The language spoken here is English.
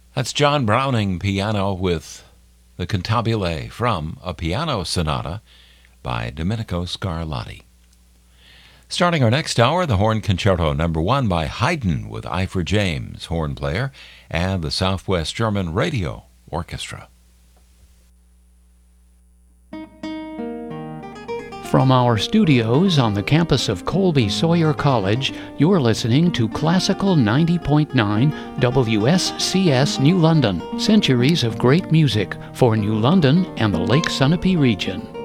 That's John Browning piano with the Cantabile from a piano sonata by Domenico Scarlatti. Starting our next hour, the Horn Concerto No. 1 by Haydn with Ivor James, horn player, and the Southwest German Radio Orchestra. From our studios on the campus of Colby Sawyer College, you're listening to Classical 90.9 WSCS New London, centuries of great music for New London and the Lake Sunapee region.